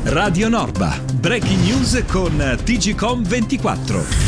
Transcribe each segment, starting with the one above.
Radio Norba. Breaking news con TGcom 24.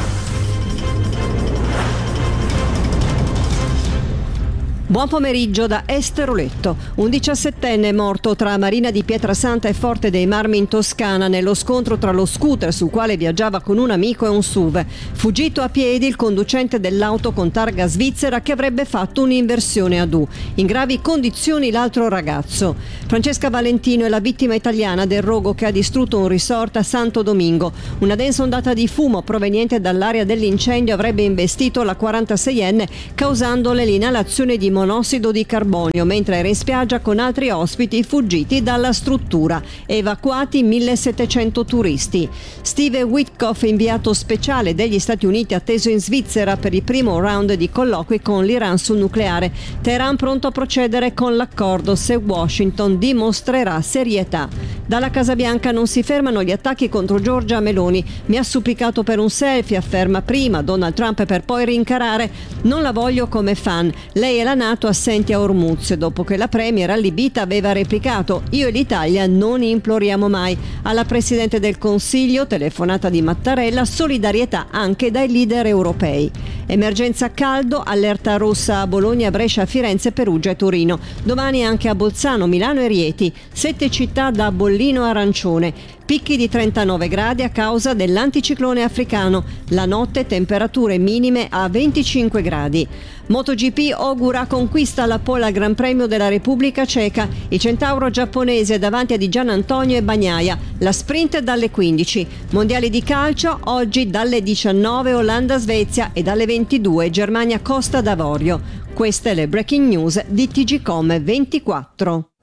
Buon pomeriggio da Esteroletto. Un 17enne è morto tra Marina di Pietrasanta e Forte dei Marmi in Toscana nello scontro tra lo scooter sul quale viaggiava con un amico e un SUV. Fuggito a piedi il conducente dell'auto con targa svizzera che avrebbe fatto un'inversione ad U. In gravi condizioni l'altro ragazzo. Francesca Valentino è la vittima italiana del rogo che ha distrutto un resort a Santo Domingo. Una densa ondata di fumo proveniente dall'area dell'incendio avrebbe investito la 46enne causandole l'inalazione di monossido di carbonio mentre era in spiaggia con altri ospiti fuggiti dalla struttura. Evacuati 1700 turisti. Steve Witkoff, inviato speciale degli Stati Uniti atteso in Svizzera per il primo round di colloqui con l'Iran sul nucleare. Teheran pronto a procedere con l'accordo se Washington dimostrerà serietà. Dalla Casa Bianca non si fermano gli attacchi contro Giorgia Meloni. Mi ha supplicato per un selfie, afferma prima Donald Trump per poi rincarare: non la voglio come fan. Lei e la NATO assenti a Hormuz, dopo che la premier allibita aveva replicato: io e l'Italia non imploriamo mai. Alla Presidente del Consiglio, telefonata di Mattarella, solidarietà anche dai leader europei. Emergenza caldo, allerta rossa a Bologna, Brescia, Firenze, Perugia e Torino. Domani anche a Bolzano, Milano e Rieti. 7 città da bollino arancione. Picchi di 39 gradi a causa dell'anticiclone africano. La notte temperature minime a 25 gradi. MotoGP augura conquista alla pole al Gran Premio della Repubblica Ceca. Il centauro giapponese davanti a Di Gianantonio e Bagnaia. La sprint dalle 15. Mondiali di calcio oggi dalle 19 Olanda-Svezia e dalle 22 Germania-Costa d'Avorio. Queste le breaking news di TGcom 24.